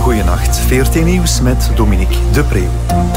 goeienacht. VRT Nieuws met Dominique de Preeuw.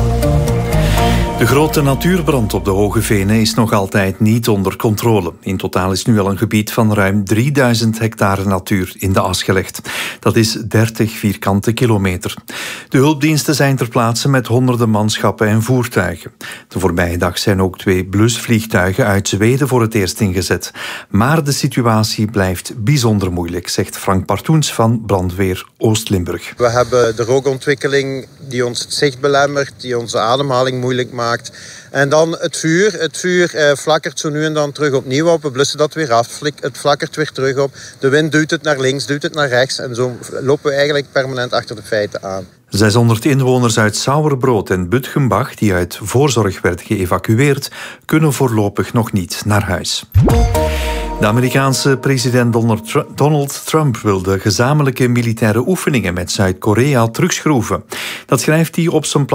De grote natuurbrand op de Hoge Venen is nog altijd niet onder controle. In totaal is nu al een gebied van ruim 3000 hectare natuur in de as gelegd. Dat is 30 vierkante kilometer. De hulpdiensten zijn ter plaatse met honderden manschappen en voertuigen. De voorbije dag zijn ook 2 blusvliegtuigen uit Zweden voor het eerst ingezet. Maar de situatie blijft bijzonder moeilijk, zegt Frank Partoens van Brandweer Oost-Limburg. We hebben de rookontwikkeling die ons het zicht belemmert, die onze ademhaling moeilijk maakt. En dan het vuur. Het vuur flakkert zo nu en dan terug opnieuw op. We blussen dat weer af. Het flakkert weer terug op. De wind duwt het naar links, duwt het naar rechts. En zo lopen we eigenlijk permanent achter de feiten aan. 600 inwoners uit Sauerbrood en Butgenbach, die uit voorzorg werden geëvacueerd, kunnen voorlopig nog niet naar huis. De Amerikaanse president Donald Trump wil de gezamenlijke militaire oefeningen met Zuid-Korea terugschroeven. Dat schrijft hij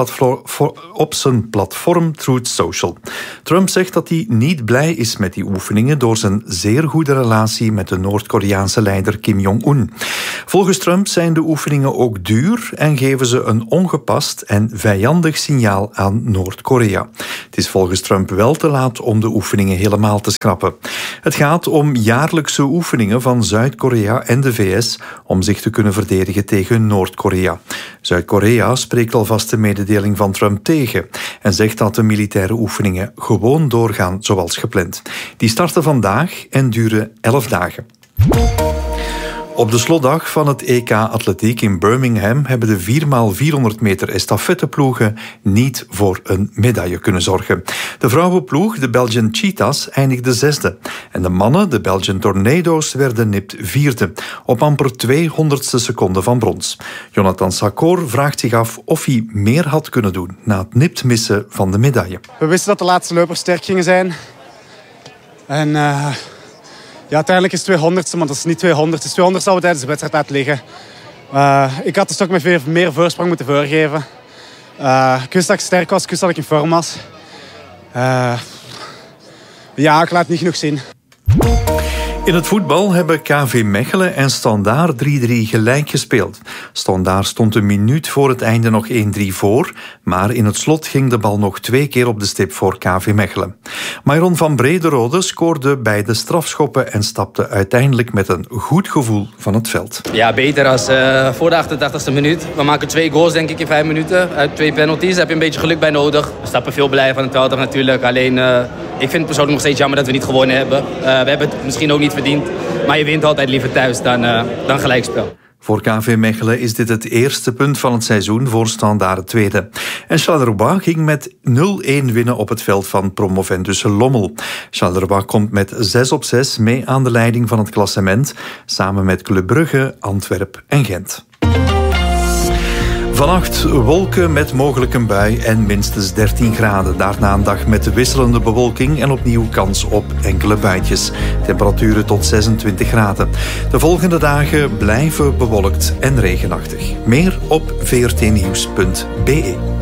op zijn platform Truth Social. Trump zegt dat hij niet blij is met die oefeningen door zijn zeer goede relatie met de Noord-Koreaanse leider Kim Jong-un. Volgens Trump zijn de oefeningen ook duur en geven ze een ongepast en vijandig signaal aan Noord-Korea. Het is volgens Trump wel te laat om de oefeningen helemaal te schrappen. Het gaat om jaarlijkse oefeningen van Zuid-Korea en de VS om zich te kunnen verdedigen tegen Noord-Korea. Zuid-Korea spreekt alvast de mededeling van Trump tegen en zegt dat de militaire oefeningen gewoon doorgaan zoals gepland. Die starten vandaag en duren 11 dagen. Op de slotdag van het EK Atletiek in Birmingham hebben de 4x400 meter estafetteploegen niet voor een medaille kunnen zorgen. De vrouwenploeg, de Belgian Cheetahs, eindigde 6e. En de mannen, de Belgian Tornado's, werden nipt 4e. Op amper 200ste seconde van brons. Jonathan Sakor vraagt zich af of hij meer had kunnen doen na het nipt missen van de medaille. We wisten dat de laatste lopers sterk gingen zijn. En ja, uiteindelijk is het 200ste, maar dat is niet 200. Het is 200 dat we tijdens de wedstrijd laten liggen. Ik had de stok met meer voorsprong moeten voorgeven. Ik wist dat ik sterk was, ik wist dat ik in vorm was. Ja, ik laat het niet genoeg zien. In het voetbal hebben KV Mechelen en Standaard 3-3 gelijk gespeeld. Standaard stond een minuut voor het einde nog 1-3 voor, maar in het slot ging de bal nog 2 keer op de stip voor KV Mechelen. Myron van Brederode scoorde beide strafschoppen en stapte uiteindelijk met een goed gevoel van het veld. Ja, beter als voor de 88e minuut. We maken 2 goals denk ik in 5 minuten uit 2 penalties. Daar heb je een beetje geluk bij nodig. We stappen veel blij van het veld af natuurlijk. Alleen, ik vind het persoonlijk nog steeds jammer dat we niet gewonnen hebben. We hebben het misschien ook niet verdiend. Maar je wint altijd liever thuis dan gelijkspel. Voor KV Mechelen is dit het eerste punt van het seizoen, voor Standaard het tweede. En Charleroi ging met 0-1 winnen op het veld van promovendus Lommel. Charleroi komt met 6-6 mee aan de leiding van het klassement, samen met Club Brugge, Antwerpen en Gent. Vannacht wolken met mogelijk een bui en minstens 13 graden. Daarna een dag met wisselende bewolking en opnieuw kans op enkele buitjes. Temperaturen tot 26 graden. De volgende dagen blijven bewolkt en regenachtig. Meer op vrtnieuws.be.